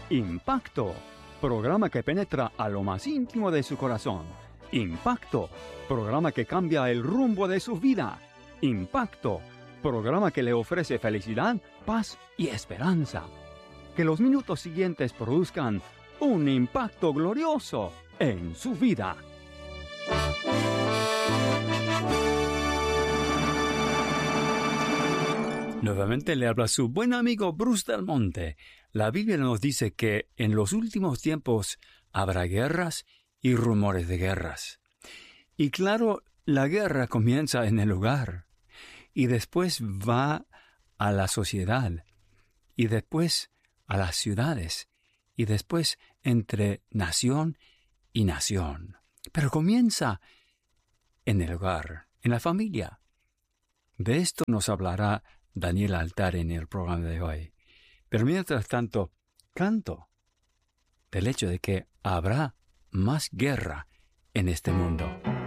Impacto, programa que penetra a lo más íntimo de su corazón. Impacto, programa que cambia el rumbo de su vida. Impacto, programa que le ofrece felicidad, paz y esperanza. Que los minutos siguientes produzcan un impacto glorioso en su vida. Nuevamente le habla su buen amigo Bruce Del Monte. La Biblia nos dice que en los últimos tiempos habrá guerras y rumores de guerras. Y claro, la guerra comienza en el hogar, y después va a la sociedad, y después a las ciudades, y después entre nación y nación. Pero comienza en el hogar, en la familia. De esto nos hablará Daniel Altar en el programa de hoy. Pero mientras tanto, canto del hecho de que habrá más guerra en este mundo.